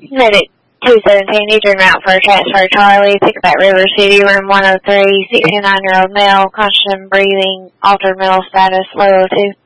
Medic 217, Eastern Route for transfer Charlie, Pickback River City, room 103, 69-year-old male, conscious breathing, altered mental status, low 02.